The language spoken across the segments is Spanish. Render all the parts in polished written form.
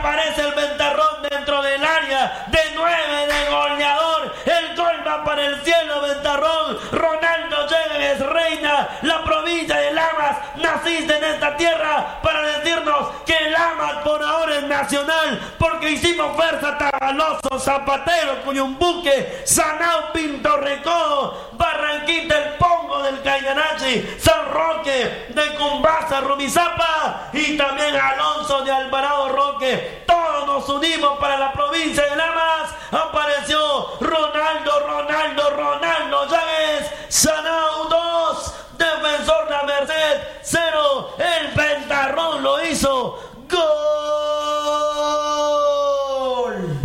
aparece el ventarrón dentro del área, de 9 de goleador, el gol va para el cielo, ventarrón, Ronaldo Yáñez reina, la provincia de Lamas, naciste en esta tierra para decirnos que Lamas por ahora es nacional, porque hicimos fuerza Tabaloso, Zapatero, Cuyumbuque, Sanao, Pinto Recodo, Barranquita, el Pongo del Cayanachi, San Roque, de Cumbasa, Rumizapa y también Alonso de Alvarado Roque. Todos nos unimos para la provincia de Lamas. Apareció Ronaldo Yáñez, Sanao 2, Defensor La Merced 0, el ventarrón lo hizo. ¡Gol!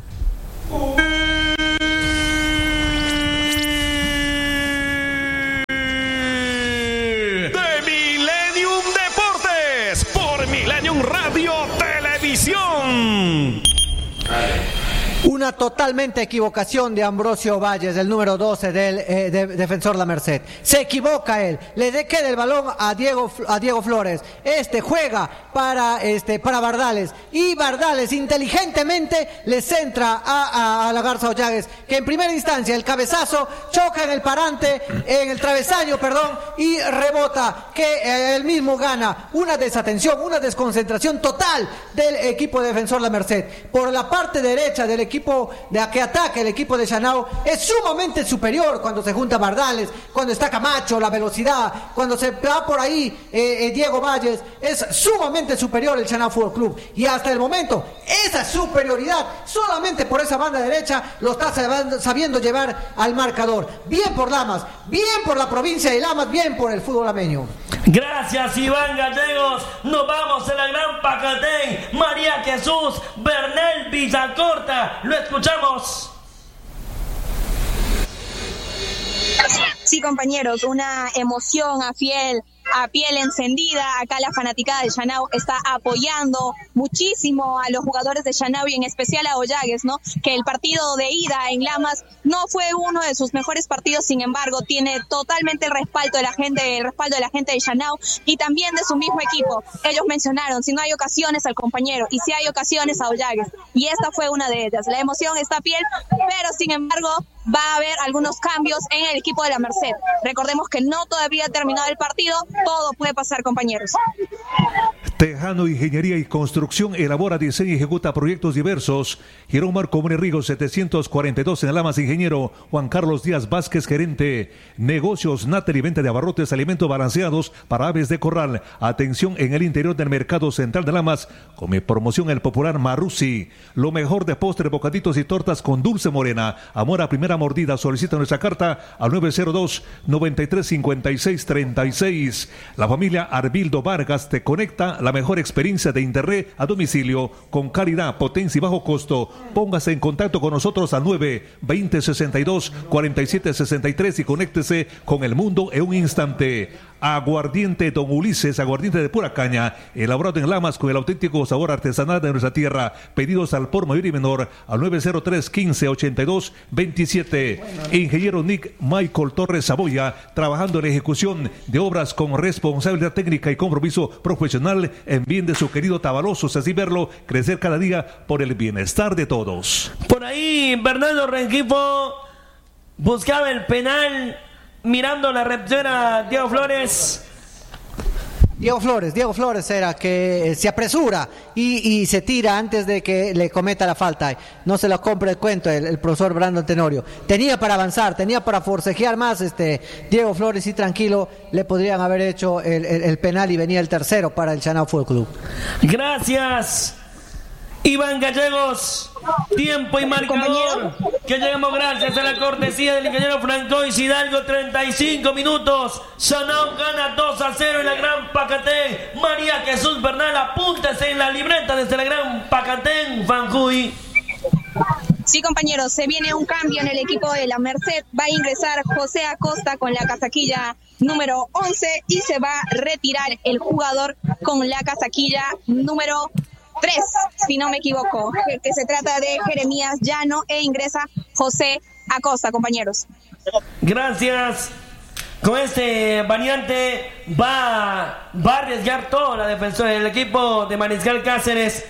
De Millennium Deportes por Millennium Radio Televisión. Una totalmente equivocación de Ambrosio Valles, el número 12 del Defensor La Merced. Se equivoca él, le queda el balón a Diego Flores. Juega para Bardales y Bardales inteligentemente le centra a la Garza Ollagues, que en primera instancia el cabezazo choca en el parante, en el travesaño, y rebota, que él mismo gana. Una desatención, una desconcentración total del equipo de Defensor La Merced. Por la parte derecha del equipo de que ataca, el equipo de Chanao es sumamente superior cuando se junta Bardales, cuando está Camacho, la velocidad, cuando se va por ahí Diego Valles, es sumamente superior el Chanao Fútbol Club, y hasta el momento esa superioridad solamente por esa banda derecha lo está sabiendo llevar al marcador. Bien por Lamas, bien por la provincia de Lamas, bien por el fútbol lameño. Gracias, Iván Gallegos. Nos vamos a la Gran Pacatén. María Jesús Bernel Villacorta, lo escuchamos. Sí, compañeros, una emoción a piel encendida. Acá la fanaticada de Chanao está apoyando muchísimo a los jugadores de Chanao y en especial a Ollagues, ¿no? Que el partido de ida en Lamas no fue uno de sus mejores partidos, sin embargo, tiene totalmente el respaldo de la gente de Chanao y también de su mismo equipo. Ellos mencionaron, si no hay ocasiones al compañero y si hay ocasiones a Ollagues, y esta fue una de ellas. La emoción está a piel, pero sin embargo va a haber algunos cambios en el equipo de La Merced. Recordemos que no todavía ha terminado el partido, todo puede pasar, compañeros. Tejano Ingeniería y Construcción elabora, diseña y ejecuta proyectos diversos. Girón Marco Rigo 742 en Lamas. Ingeniero Juan Carlos Díaz Vázquez, gerente. Negocios Nater y venta de abarrotes, alimentos balanceados para aves de corral. Atención en el interior del mercado central de Lamas. Come promoción el popular Maruzzi. Lo mejor de postre, bocaditos y tortas con dulce morena. Amor a primera mordida. Solicita nuestra carta al 902-935636. La familia Arbildo Vargas te conecta la mejor experiencia de internet a domicilio con calidad, potencia y bajo costo. Póngase en contacto con nosotros al 9-2062-4763 y conéctese con el mundo en un instante. Aguardiente Don Ulises, aguardiente de pura caña, elaborado en Lamas con el auténtico sabor artesanal de nuestra tierra. Pedidos al por mayor y menor al 903-1582-27. Ingeniero Nick Michael Torres Saboya, trabajando en la ejecución de obras con responsabilidad técnica y compromiso profesional en bien de su querido Tabaloso, así verlo crecer cada día por el bienestar de todos. Por ahí Bernardo Rengifo buscaba el penal, mirando la reptera Diego Flores. Diego Flores era que se apresura y se tira antes de que le cometa la falta. No se lo compra el cuento el profesor Brandon Tenorio. Tenía para avanzar, tenía para forcejear más Diego Flores, y tranquilo le podrían haber hecho el penal y venía el tercero para el Chanao Fútbol Club. Gracias, Iván Gallegos. Tiempo y marcador, que llegamos gracias a la cortesía del ingeniero Francois Hidalgo. 35 minutos, Chanao gana 2-0 en la Gran Pacatén. María Jesús Bernal, apúntese en la libreta desde la Gran Pacatén, Fanjuy. Sí, compañeros, se viene un cambio en el equipo de La Merced. Va a ingresar José Acosta con la casaquilla número 11 y se va a retirar el jugador con la casaquilla número 3, si no me equivoco, que se trata de Jeremías Llano, e ingresa José Acosta, compañeros. Gracias. Con este variante va a arriesgar todo la defensa del equipo de Mariscal Cáceres.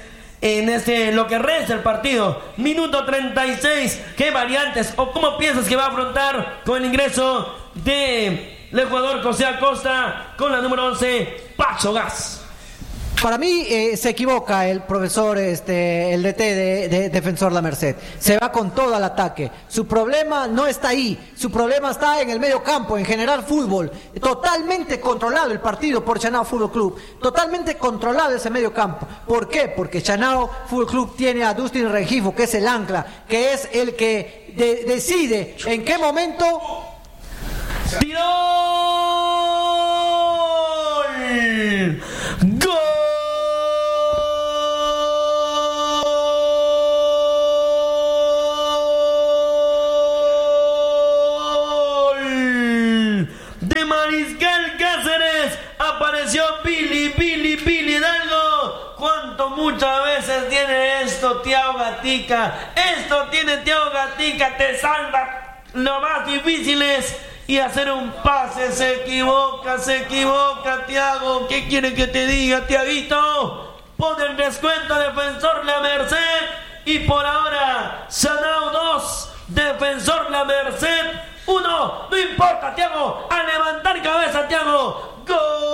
en lo que resta el partido. Minuto 36. ¿Qué variantes o cómo piensas que va a afrontar con el ingreso del jugador José Acosta con la número 11, Pacho Gas? Para mí se equivoca el profesor, el DT de Defensor La Merced. Se va con todo al ataque. Su problema no está ahí. Su problema está en el medio campo, en generar fútbol. Totalmente controlado el partido por Chanao Fútbol Club. Totalmente controlado ese medio campo. ¿Por qué? Porque Chanao Fútbol Club tiene a Dustin Rengifo, que es el ancla, que es el que decide en qué momento... ¡Tiró! ¡Gol! De Mariscal Cáceres apareció Billy Hidalgo. ¿Cuánto muchas veces tiene esto Thiago Gatica? Esto tiene Thiago Gatica, te salva lo más difíciles. Y hacer un pase, se equivoca Thiago. ¿Qué quiere que te diga, Thiaguito? Pone el descuento Defensor La Merced. Y por ahora, Chanao 2, Defensor La Merced 1. No importa, Thiago, a levantar cabeza, Thiago. ¡Gol!